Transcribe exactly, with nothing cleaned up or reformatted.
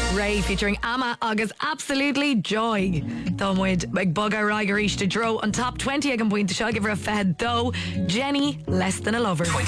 Ray featuring Amma agus Absolutely Joy. Thomwyd ag bugger Riger East to draw on top twenty ag an buinte seo give her a fed though. Jenny, Less Than a Lover.